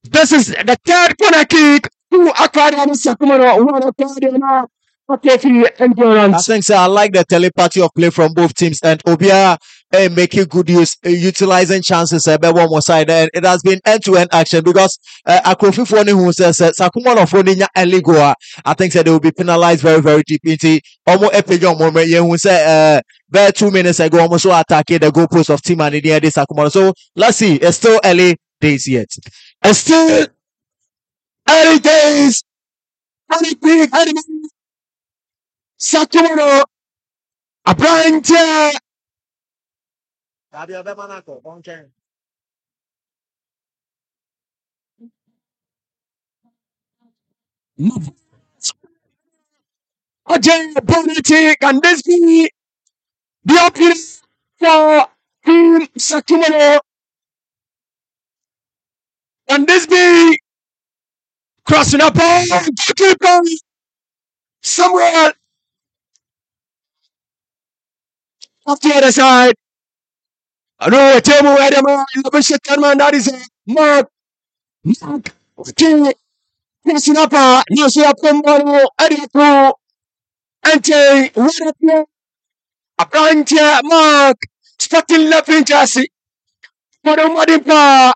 This is the third corner kick. Two Aquarium Sakumano, one Aquarium. Okay, for I endurance. think so. I like the telepathy of play from both teams, and Obia making good use, utilizing chances by one more side, and it has been end-to-end action because Akrofi Foni who says Sakuma of Foninya Eligoa, I think that they will be penalized very, very deep into almost a pigeon moment. Yeah, who say there 2 minutes ago almost so attacking the goalpost of team and in the end Sakuma. So let's see, it's still early days yet. It's still early days. Early big enemy. Sakumano. A blind tear. Ajay Bonity, can this be the opening for Team Sakumano? Can this be crossing up goalkeeper somewhere off the other side? I know a table where the man in the Bishop Terman, that is Mark. Okay, crossing up Nasia Pombo, Edipo, Ante, what up here? A blind tear, Mark, starting left in Jassy. For the Madipa,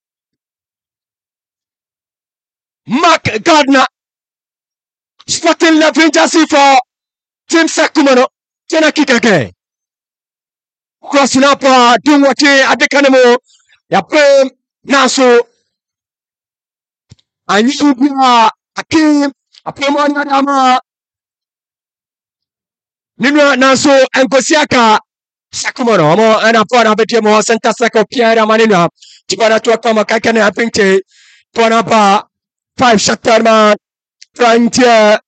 Mark Gardner, starting left in Jassy for Team Sakumano. Tena kick again. Crossing up, doing what at the Canamo, Yapem, Naso, and you Akim, Apemon Adama, Nina Naso, and Kosiaka, Sakumano, and upon Abetimo, Santa Sako, Pierre Manina, Tibana to Akama Kakane, Apinte, Ponapa, 5 Shatarman, Frontier.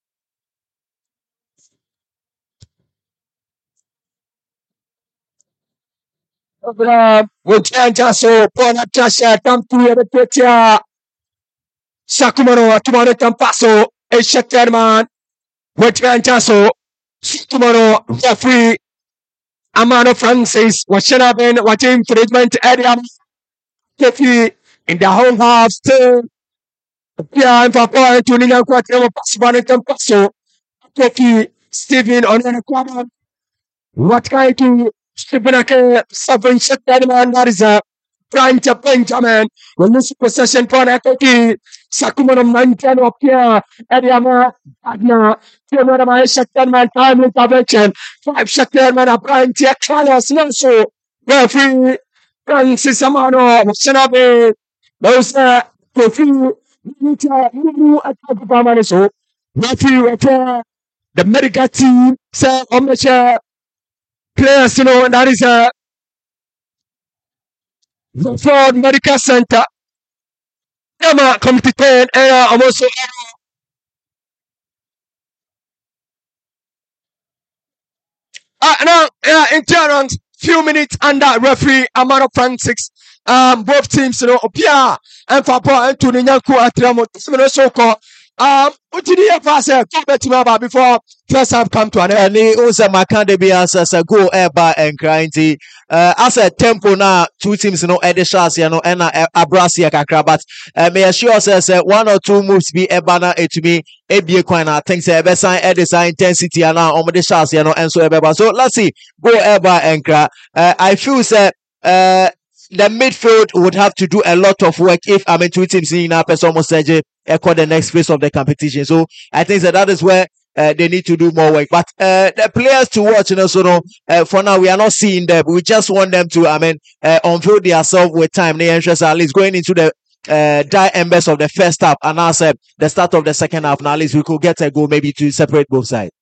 With Janjaso, Ponatasha, Tampu, the Petia, Sakumano, Tumano Tampaso, a Shatarman, with Janjaso, Sakumano, referee, Amano Francis, Washanaben, watching treatment area, Kefi, in the home half, still, Pia and Papa, tuning out what they were passing Tampaso, Kefi, Stephen, on the corner. What kind to Stephenake, Savin Shatarman, that is a prime to Benjamin, when this possession for Akaki, Sakumano Mantan of Pierre, Ediama, Adna, Tiamara Shatarman, time intervention, 5 Shatarman, a prime to Carlos Nelson, referee, Francis Amano, Sanabe, those Kofi, Mumu at Pamaniso, referee, the medical team, Sir Omnisha. Players, that is the Ford Medical Center. Emma Community 10, and also now endurance, few minutes under referee Amano Francis. Both teams, Opia and Papa and Tony Yanku at Ramo, Soko. What did you ever say? Before first half come to an end. And he also Makande be as a go airbar and crying. As a tempo now, 2 teams, Edishas, and Abrasia Kakra, but may assure us 1 or 2 moves be Ebana to me, Ebie Quina, thanks a better Edisa intensity and now on the shots, and so ever. So let's see, go airbar and cry. I feel the midfield would have to do a lot of work if 2 teams in our person almost echo the next phase of the competition. So I think that is where they need to do more work. But the players to watch, for now we are not seeing them. We just want them to, unveil themselves with time. They interest at least going into the die embers of the first half, and now the start of the second half. Now at least we could get a goal maybe to separate both sides.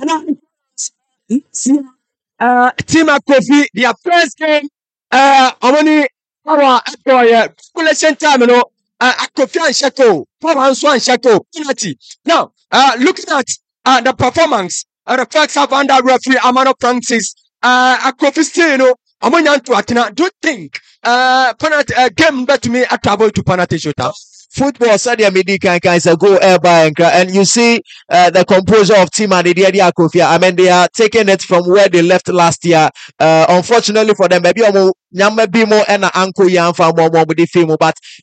Team Kofi, their first game, Omoni, our population time, Kofi and Shako, Power and Swan Shako, penalty. Now, looking at the performance of the first half under referee Amano Francis, Kofi still, Amonyan to Atina, do you think penalty game bet me at travel to penalty shootout? Football, Sadia Medika is a go airby and you see the composure of team and the Kofia. They are taking it from where they left last year. Unfortunately for them, maybe Nyame Bimo and Uncle Yan for more with the film, but